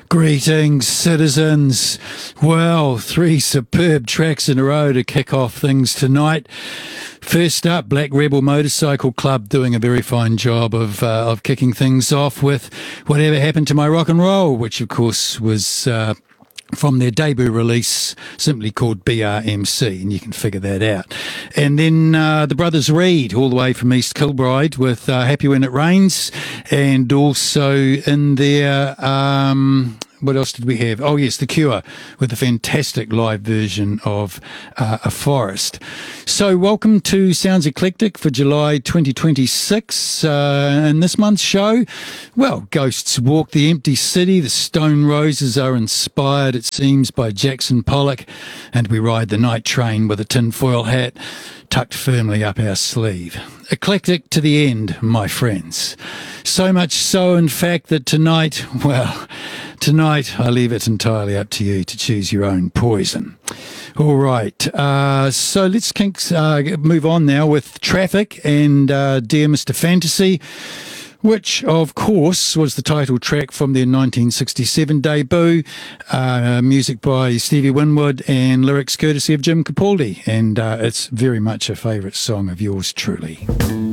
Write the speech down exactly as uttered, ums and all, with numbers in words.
Greetings, citizens. Well, three superb tracks in a row to kick off things tonight. First up, Black Rebel Motorcycle Club doing a very fine job of uh, of kicking things off with Whatever Happened to My Rock and Roll, which of course was uh, from their debut release, simply called B R M C, and you can figure that out. And then uh, the Brothers Reed, all the way from East Kilbride, with uh, Happy When It Rains, and also in their... Um, what else did we have? Oh, yes, The Cure, with a fantastic live version of uh, A Forest. So welcome to Sounds Eclectic for July twenty twenty-six. Uh, in this month's show, well, Ghosts Walk the Empty City. The Stone Roses are inspired, it seems, by Jackson Pollock. And we ride the night train with a tinfoil hat tucked firmly up our sleeve. Eclectic to the end, my friends. So much so, in fact, that tonight, well... Tonight, I leave it entirely up to you to choose your own poison. All right, uh, so let's kink, uh, move on now with Traffic and uh, Dear Mister Fantasy, which, of course, was the title track from their nineteen sixty-seven debut, uh, music by Stevie Winwood and lyrics courtesy of Jim Capaldi, and uh, it's very much a favourite song of yours truly.